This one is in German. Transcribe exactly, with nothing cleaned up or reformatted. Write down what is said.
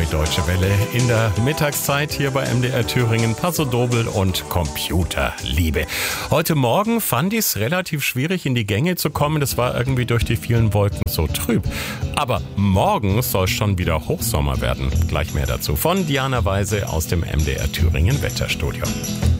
Deutsche Welle in der Mittagszeit hier bei M D R Thüringen. Paso Doble und Computerliebe. Heute Morgen fand ich es relativ schwierig, in die Gänge zu kommen. Das war irgendwie durch die vielen Wolken so trüb. Aber morgen soll schon wieder Hochsommer werden. Gleich mehr dazu von Diana Weise aus dem M D R Thüringen Wetterstudio.